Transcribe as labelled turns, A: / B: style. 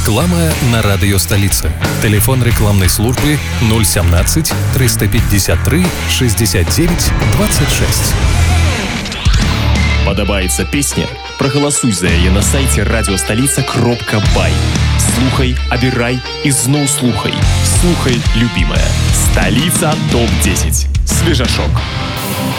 A: Реклама на радыё сталіца. Тэлефон рэкламнай службы 017 353 69 26.
B: Падабаецца песня? Прагаласуй за яе на сайце радиостолица.бай. Слухай, абірай і зноў слухай. Слухай, любимая. Сталіца ТОП-10. Свежашок.